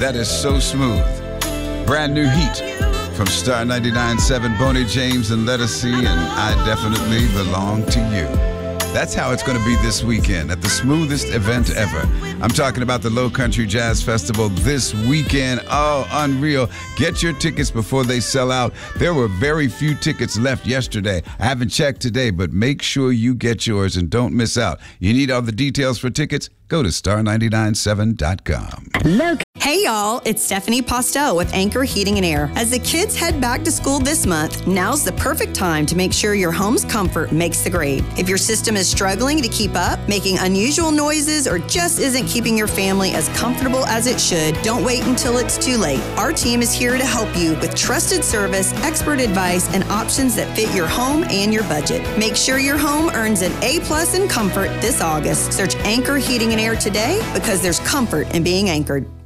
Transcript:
That is so smooth. Brand new heat from Star 99.7, Boney James and Lettucey, and I Definitely Belong to You. That's how it's going to be this weekend at the smoothest event ever. I'm talking about the Low Country Jazz Festival this weekend. Oh, unreal. Get your tickets before they sell out. There were very few tickets left yesterday. I haven't checked today, but make sure you get yours and don't miss out. You need all the details for tickets? Go to star997.com. Hey y'all, it's Stephanie Postel with Anchor Heating and Air. As the kids head back to school this month, now's the perfect time to make sure your home's comfort makes the grade. If your system is struggling to keep up, making unusual noises, or just isn't keeping your family as comfortable as it should, don't wait until it's too late. Our team is here to help you with trusted service, expert advice, and options that fit your home and your budget. Make sure your home earns an A+ in comfort this August. Search Anchor Heating and Air today because there's comfort in being anchored.